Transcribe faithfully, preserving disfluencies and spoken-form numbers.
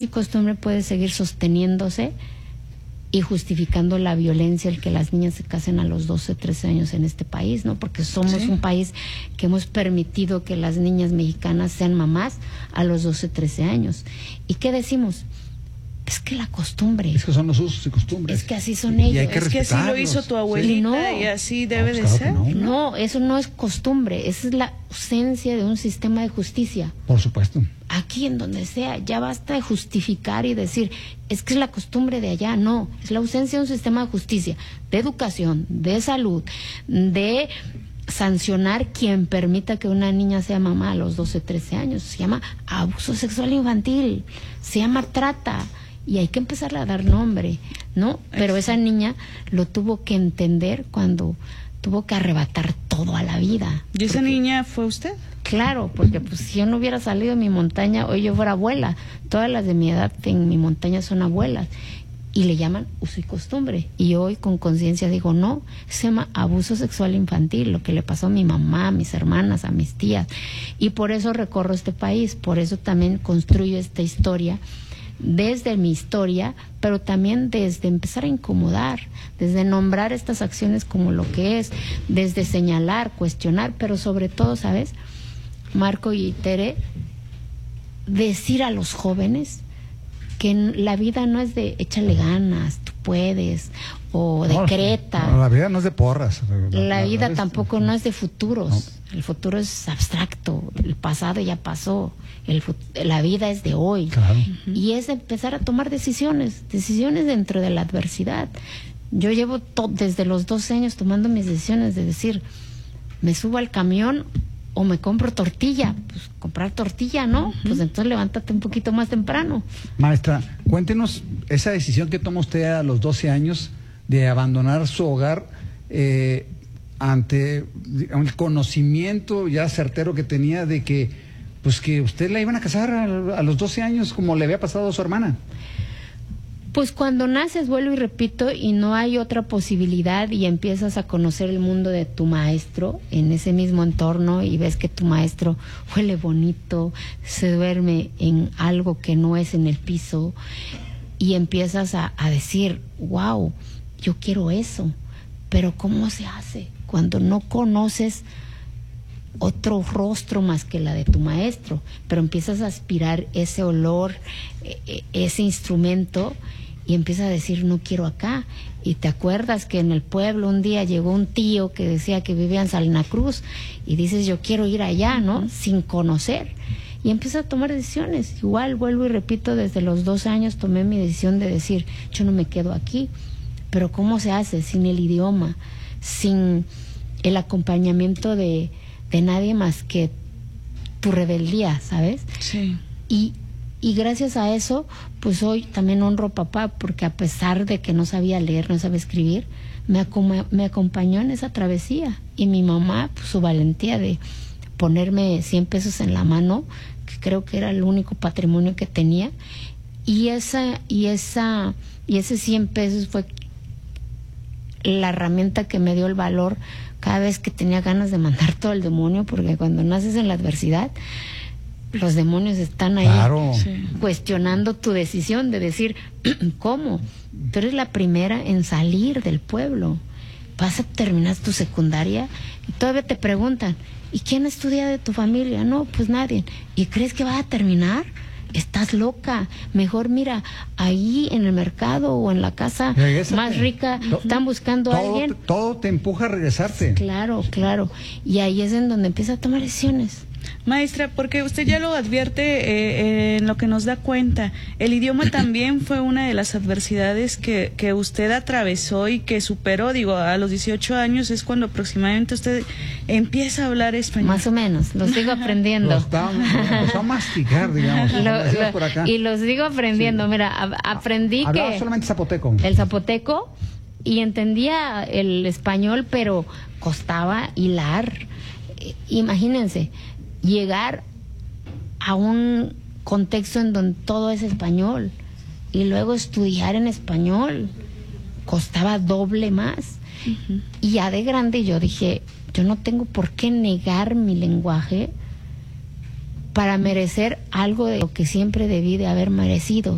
y costumbre puede seguir sosteniéndose y justificando la violencia, el que las niñas se casen a los doce, trece años en este país, ¿no? Porque somos sí. un país que hemos permitido que las niñas mexicanas sean mamás a los doce, trece años. ¿Y qué decimos? Es que la costumbre. Es que son los usos y costumbres. Es que así son ellos. Y hay que es que así lo hizo tu abuelita sí. no, y así debe no, pues de claro ser. No. no, eso no es costumbre, esa es la ausencia de un sistema de justicia. Por supuesto. Aquí en donde sea, ya basta de justificar y decir, es que es la costumbre de allá. No, es la ausencia de un sistema de justicia, de educación, de salud, de sancionar quien permita que una niña sea mamá a los doce, trece años. Se llama abuso sexual infantil, se llama trata. Y hay que empezar a dar nombre, ¿no? Pero esa niña lo tuvo que entender cuando tuvo que arrebatar todo a la vida. ¿Y esa porque, niña fue usted? Claro, porque pues si yo no hubiera salido de mi montaña, hoy yo fuera abuela. Todas las de mi edad en mi montaña son abuelas. Y le llaman uso y costumbre. Y hoy con conciencia digo, no, se llama abuso sexual infantil, lo que le pasó a mi mamá, a mis hermanas, a mis tías. Y por eso recorro este país, por eso también construyo esta historia, desde mi historia, pero también desde empezar a incomodar, desde nombrar estas acciones como lo que es, desde señalar, cuestionar, pero sobre todo, ¿sabes? Marco y Tere, decir a los jóvenes que la vida no es de échale ganas, tú puedes, o decreta. No, no, la vida no es de porras. La, la vida la tampoco es, no es de futuros. No. El futuro es abstracto, el pasado ya pasó, el, la vida es de hoy. Claro. Uh-huh. Y es empezar a tomar decisiones, decisiones dentro de la adversidad. Yo llevo to- desde los doce años tomando mis decisiones de decir, me subo al camión o me compro tortilla. Pues comprar tortilla, ¿no? Uh-huh. Pues entonces levántate un poquito más temprano. Maestra, cuéntenos esa decisión que toma usted a los doce años de abandonar su hogar eh, ante digamos, el conocimiento ya certero que tenía de que pues que usted la iban a casar a, a los doce años como le había pasado a su hermana. Pues cuando naces, vuelvo y repito, y no hay otra posibilidad y empiezas a conocer el mundo de tu maestro en ese mismo entorno y ves que tu maestro huele bonito, se duerme en algo que no es en el piso y empiezas a, a decir, wow, yo quiero eso, pero ¿cómo se hace cuando no conoces otro rostro más que la de tu maestro? Pero empiezas a aspirar ese olor, ese instrumento, y empiezas a decir, no quiero acá. Y te acuerdas que en el pueblo un día llegó un tío que decía que vivía en Salina Cruz, y dices, yo quiero ir allá, ¿no? Sin conocer. Y empiezas a tomar decisiones. Igual, vuelvo y repito, desde los dos años tomé mi decisión de decir, yo no me quedo aquí. Pero ¿cómo se hace? Sin el idioma, sin el acompañamiento de, de nadie más que tu rebeldía, ¿sabes? Sí. Y, y gracias a eso, pues hoy también honro a papá, porque a pesar de que no sabía leer, no sabía escribir, me, acom- me acompañó en esa travesía. Y mi mamá, pues su valentía de ponerme cien pesos en la mano, que creo que era el único patrimonio que tenía, y esa, y esa, y ese cien pesos fue la herramienta que me dio el valor cada vez que tenía ganas de mandar todo el demonio, porque cuando naces en la adversidad, los demonios están ahí, claro, cuestionando tu decisión de decir, ¿cómo? Tú eres la primera en salir del pueblo, vas a terminar tu secundaria y todavía te preguntan, ¿y quién estudia de tu familia? No, pues nadie. ¿Y crees que vas a terminar? Estás loca. Mejor mira, ahí en el mercado o en la casa Regrésate. más rica, to están buscando todo, a alguien. Todo te empuja a regresarte. Claro, claro. Y ahí es en donde empieza a tomar decisiones. Maestra, porque usted ya lo advierte eh, eh, en lo que nos da cuenta, el idioma también fue una de las adversidades que, que usted atravesó y que superó. Digo, a los dieciocho años es cuando aproximadamente usted empieza a hablar español. Más o menos, lo sigo aprendiendo. Lo está, lo está a masticar, digamos. Lo, lo, por acá. Y lo sigo aprendiendo. Sí. Mira, a, aprendí Hablaba que... Hablaba solamente zapoteco. El zapoteco, y entendía el español, pero costaba hilar. Imagínense, llegar a un contexto en donde todo es español y luego estudiar en español costaba doble más. Uh-huh. Y ya de grande yo dije, yo no tengo por qué negar mi lenguaje para merecer algo de lo que siempre debí de haber merecido.